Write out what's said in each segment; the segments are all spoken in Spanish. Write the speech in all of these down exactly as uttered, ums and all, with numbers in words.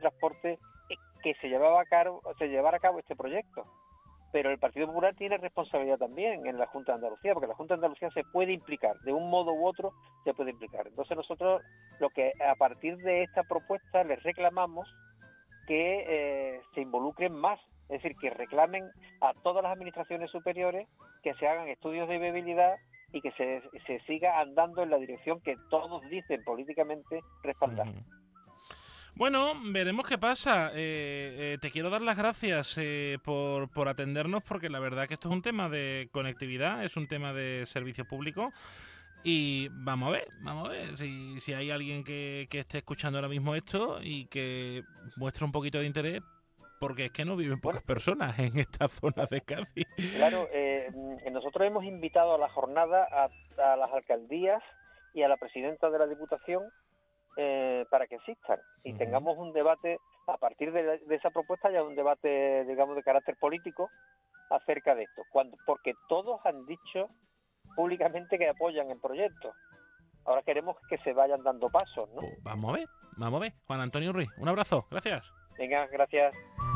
Transporte que se llevaba a cabo, se llevara a cabo este proyecto. Pero el Partido Popular tiene responsabilidad también en la Junta de Andalucía, porque la Junta de Andalucía se puede implicar, de un modo u otro se puede implicar. Entonces nosotros, lo que a partir de esta propuesta les reclamamos que eh, se involucren más, es decir, que reclamen a todas las administraciones superiores que se hagan estudios de viabilidad y que se, se siga andando en la dirección que todos dicen políticamente respaldar. Uh-huh. Bueno, veremos qué pasa. Eh, eh, te quiero dar las gracias eh, por, por atendernos, porque la verdad que esto es un tema de conectividad, es un tema de servicio público. Y vamos a ver, vamos a ver si, si hay alguien que, que esté escuchando ahora mismo esto y que muestre un poquito de interés, porque es que no viven pocas bueno, personas en esta zona de Cádiz. Claro, eh, nosotros hemos invitado a la jornada a, a las alcaldías y a la presidenta de la Diputación eh, para que asistan y uh-huh. tengamos un debate, a partir de, de esa propuesta ya un debate, digamos, de carácter político acerca de esto, cuando porque todos han dicho públicamente que apoyan el proyecto. Ahora queremos que se vayan dando pasos, ¿no? Pues vamos a ver, vamos a ver. Juan Antonio Ruiz, un abrazo, gracias. Venga, gracias.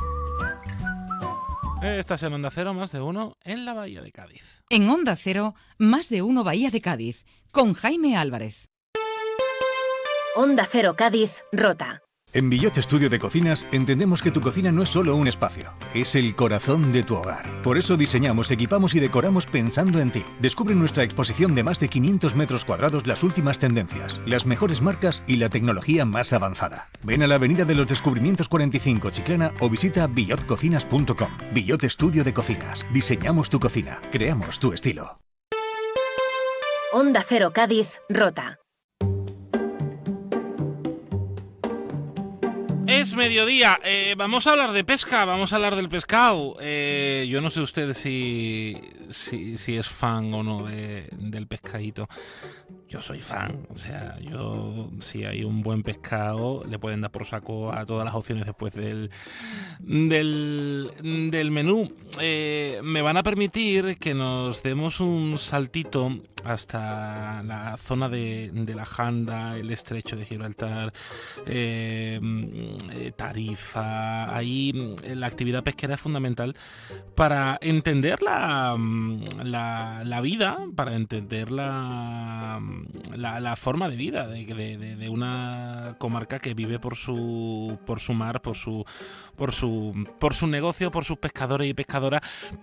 Esta es en Onda Cero, más de uno en la Bahía de Cádiz. En Onda Cero, más de uno Bahía de Cádiz, con Jaime Álvarez. Onda Cero Cádiz, Rota. En Billot Estudio de Cocinas entendemos que tu cocina no es solo un espacio, es el corazón de tu hogar. Por eso diseñamos, equipamos y decoramos pensando en ti. Descubre en nuestra exposición de más de quinientos metros cuadrados las últimas tendencias, las mejores marcas y la tecnología más avanzada. Ven a la Avenida de los Descubrimientos cuarenta y cinco, Chiclana, o visita billot cocinas punto com. Billot Estudio de Cocinas. Diseñamos tu cocina, creamos tu estilo. Onda Cero Cádiz, Rota. Es mediodía, eh, vamos a hablar de pesca, vamos a hablar del pescado. Eh, yo no sé usted si, si, si es fan o no de, del pescadito. Yo soy fan, o sea, yo si hay un buen pescado le pueden dar por saco a todas las opciones después del, del, del menú. Eh, me van a permitir que nos demos un saltito hasta la zona de, de la Janda, el estrecho de Gibraltar, eh, Tarifa. Ahí la actividad pesquera es fundamental para entender la, la, la vida, para entender la, la, la forma de vida de, de, de una comarca que vive por su, por su mar, por su, por su, por su negocio, por sus pescadores y pescadoras.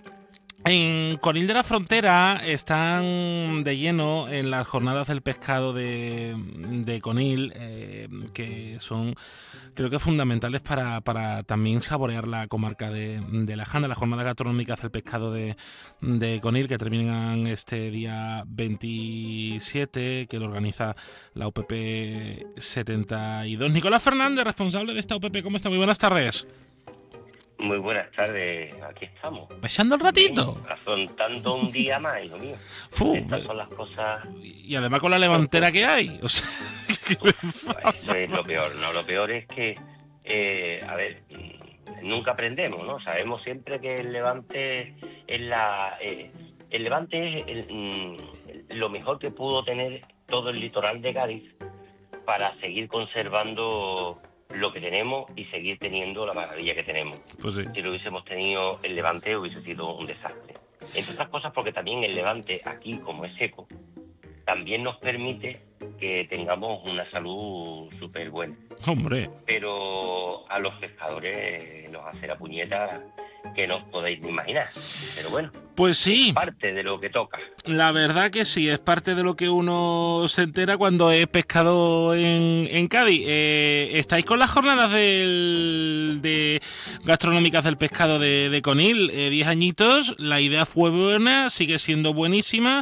En Conil de la Frontera están de lleno en las jornadas del pescado de, de Conil, eh, que son, creo que fundamentales para, para también saborear la comarca de, de la Janda. Las jornadas gastronómicas del pescado de, de Conil, que terminan este día veintisiete, que lo organiza la U P P setenta y dos. Nicolás Fernández, responsable de esta U P P, ¿cómo está? Muy buenas tardes. Muy buenas tardes, aquí estamos. ¿Echando el ratito? Bien, afrontando un día más, hijo mío. Fu, Estas son las cosas... Y además con la levantera que hay. O sea, Uf, eso es lo peor, ¿no? Lo peor es que, eh, a ver, nunca aprendemos, ¿no? Sabemos siempre que el Levante es la... Eh, el Levante es el, mm, lo mejor que pudo tener todo el litoral de Cádiz para seguir conservando lo que tenemos y seguir teniendo la maravilla que tenemos. Pues sí. Si lo hubiésemos tenido el Levante hubiese sido un desastre. Entre otras cosas porque también el Levante aquí, como es seco, también nos permite que tengamos una salud súper buena. Hombre. Pero a los pescadores nos hace la puñeta que no os podéis ni imaginar. Pero bueno, pues sí, es parte de lo que toca. La verdad que sí, es parte de lo que uno se entera cuando es pescado en, en Cádiz. Eh, ¿Estáis con las jornadas del, de gastronómicas del pescado de, de Conil? Eh, diez añitos, la idea fue buena, sigue siendo buenísima.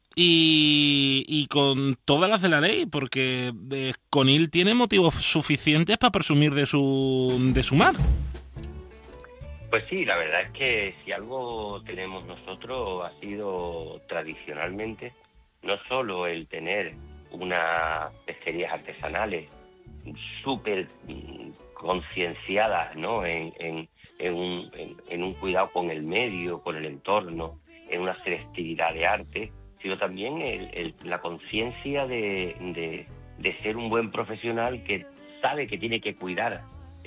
Y, y con todas las de la ley, porque eh, Conil tiene motivos suficientes para presumir de su, de su mar. Pues sí, la verdad es que si algo tenemos nosotros ha sido tradicionalmente no solo el tener unas pesquerías artesanales súper concienciadas, ¿no? en, en, en, un, en, en un cuidado con el medio, con el entorno, en una selectividad de arte, sino también el, el, la conciencia de, de, de ser un buen profesional que sabe que tiene que cuidar